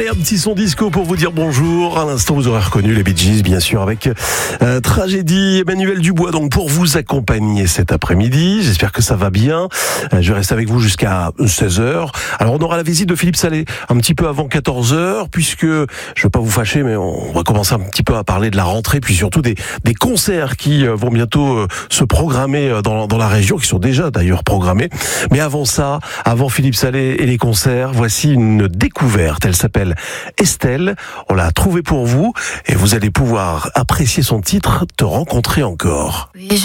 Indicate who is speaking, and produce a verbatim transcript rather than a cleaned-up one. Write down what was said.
Speaker 1: Allez, un petit son disco pour vous dire bonjour. À l'instant, vous aurez reconnu les Bee Gees, bien sûr, avec euh, Tragédie. Emmanuel Dubois, donc, pour vous accompagner cet après-midi. J'espère que ça va bien. Euh, je reste avec vous jusqu'à seize heures. Alors, on aura la visite de Philippe Salé un petit peu avant quatorze heures, puisque, je ne veux pas vous fâcher, mais on va commencer un petit peu à parler de la rentrée, puis surtout des, des concerts qui vont bientôt euh, se programmer dans, dans la région, qui sont déjà d'ailleurs programmés. Mais avant ça, avant Philippe Salé et les concerts, voici une découverte. Elle s'appelle Estelle. On l'a trouvée pour vous et vous allez pouvoir apprécier son titre, Te rencontrer encore.
Speaker 2: Oui, je